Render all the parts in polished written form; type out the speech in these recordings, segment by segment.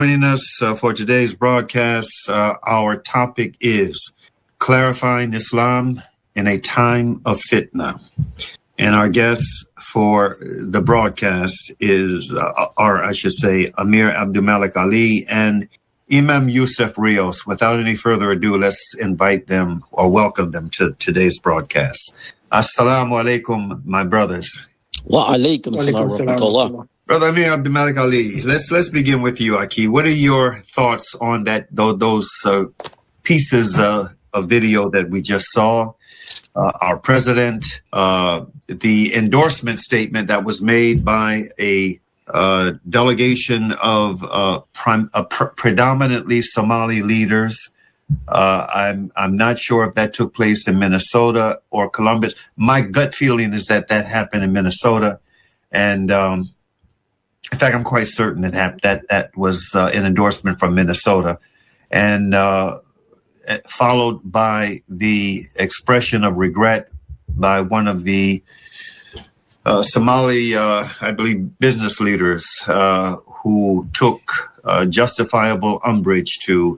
Joining us for today's broadcast, our topic is clarifying Islam in a time of fitna. And our guest for the broadcast is, or I should say, Amir Abdul Malik Ali and Imam Yusuf Rios. Without any further ado, let's invite them or welcome them to today's broadcast. Assalamu alaikum, my brothers. Wa alaikum assalam wa rahmatullah. Brother Amir Abdul Malik Ali, let's begin with you, Aki. What are your thoughts on those pieces of video that we just saw? Our president, the endorsement statement that was made by a delegation of predominantly Somali leaders. I'm not sure if that took place in Minnesota or Columbus. My gut feeling is that happened in Minnesota, and in fact, I'm quite certain that was an endorsement from Minnesota, and followed by the expression of regret by one of the Somali, I believe, business leaders who took justifiable umbrage to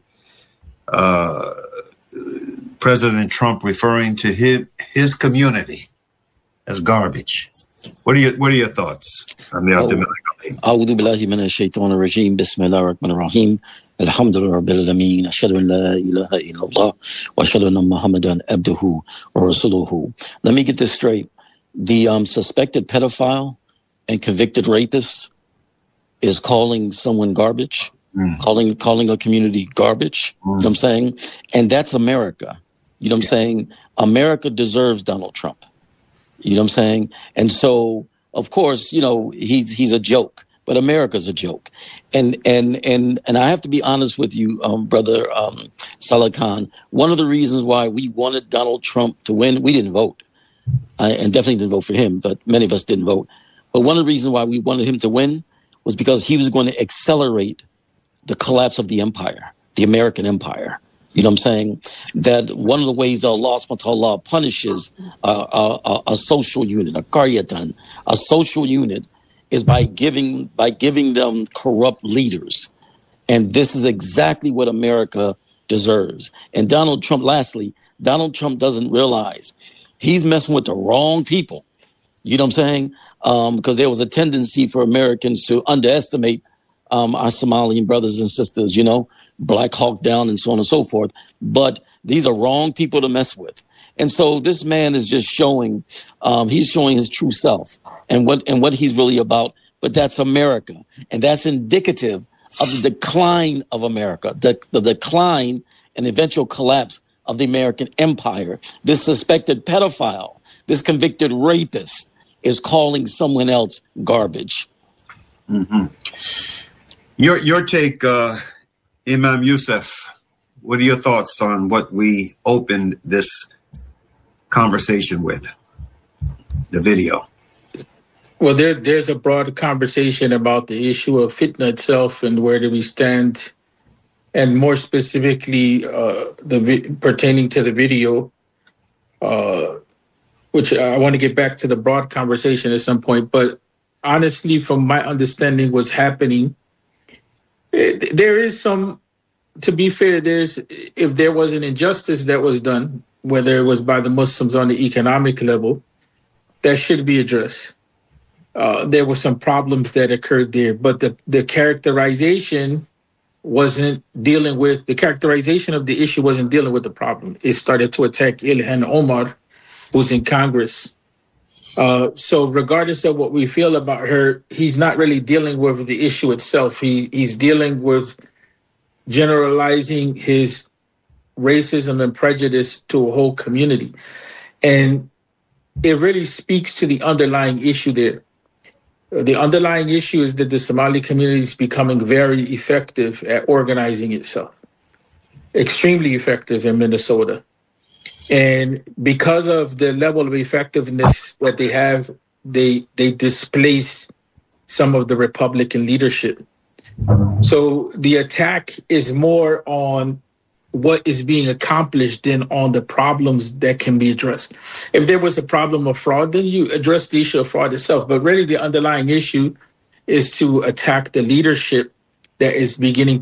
President Trump referring to his community as garbage. What are your thoughts? أعوذ بالله من الشيطان الرجيم بسم الله الرحمن الرحيم الحمد لله رب العالمين أشهد أن لا إله إلا الله وأشهد أن محمدا عبده ورسوله. Let me get this straight. The suspected pedophile and convicted rapist is calling someone garbage, calling a community garbage. You know what I'm saying? And that's America. You know what I'm saying? America deserves Donald Trump. You know what I'm saying? And so, of course, you know, he's a joke, but America's a joke. And I have to be honest with you, brother Salah Khan. One of the reasons why we wanted Donald Trump to win, we didn't vote. And definitely didn't vote for him, but many of us didn't vote. But one of the reasons why we wanted him to win was because he was going to accelerate the collapse of the empire, the American empire. You know what I'm saying? That one of the ways Allah subhanahu wa ta'ala punishes a social unit, a qaryatan, a social unit, is by giving them corrupt leaders. And this is exactly what America deserves. And Donald Trump, lastly, Donald Trump doesn't realize he's messing with the wrong people. You know what I'm saying? Because there was a tendency for Americans to underestimate our Somalian brothers and sisters, you know, Black Hawk Down and so on and so forth. But these are wrong people to mess with. And so this man is just showing, he's showing his true self and what he's really about. But that's America. And that's indicative of the decline of America, the decline and eventual collapse of the American empire. This suspected pedophile, this convicted rapist is calling someone else garbage. Mm-hmm. Your take, Imam Yusuf, what are your thoughts on what we opened this conversation with, the video? Well, there's a broad conversation about the issue of fitna itself and where do we stand, and more specifically, pertaining to the video, which I want to get back to the broad conversation at some point. But honestly, from my understanding, what's happening, there is some, to be fair, if there was an injustice that was done, whether it was by the Muslims on the economic level, that should be addressed. There were some problems that occurred there, but the characterization the characterization of the issue wasn't dealing with the problem. It started to attack Ilhan Omar, who's in Congress. So regardless of what we feel about her, he's not really dealing with the issue itself. He's dealing with generalizing his racism and prejudice to a whole community. And it really speaks to the underlying issue there. The underlying issue is that the Somali community is becoming very effective at organizing itself, extremely effective in Minnesota. And because of the level of effectiveness that they have, they displace some of the Republican leadership. So the attack is more on what is being accomplished than on the problems that can be addressed. If there was a problem of fraud, then you address the issue of fraud itself. But really the underlying issue is to attack the leadership that is beginning